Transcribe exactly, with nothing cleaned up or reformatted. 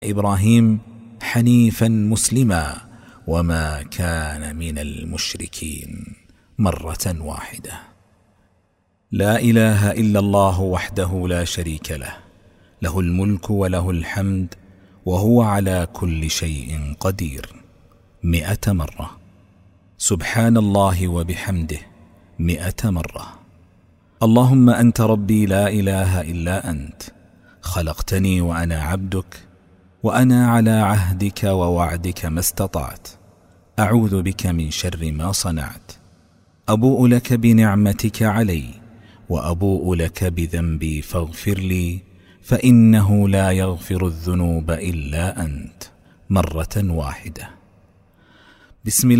إبراهيم حنيفا مسلما وما كان من المشركين مرة واحدة. لا إله إلا الله وحده لا شريك له، له الملك وله الحمد وهو على كل شيء قدير، مئة مرة. سبحان الله وبحمده مئة مرة. اللهم أنت ربي لا إله إلا أنت، خلقتني وأنا عبدك، وأنا على عهدك ووعدك ما استطعت، أعوذ بك من شر ما صنعت. أبوء لك بنعمتك علي وأبوء لك بذنبي فاغفر لي، فإنه لا يغفر الذنوب إلا أنت، مرة واحدة. بسم الله